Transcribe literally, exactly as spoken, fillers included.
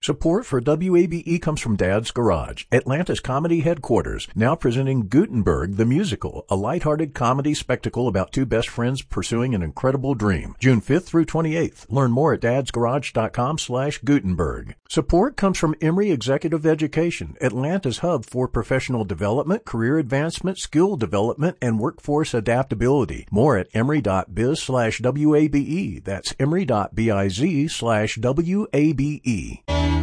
Support for W A B E comes from Dad's Garage, Atlanta's comedy headquarters, now presenting Gutenberg the Musical, a lighthearted comedy spectacle about two best friends pursuing an incredible dream. June fifth through twenty-eighth. Learn more at dadsgarage.com slash Gutenberg. Support comes from Emory Executive Education, Atlanta's hub for professional development, career advancement, skill development, and workforce adaptability. More at emory.biz slash WABE. That's emory.biz slash W A B E.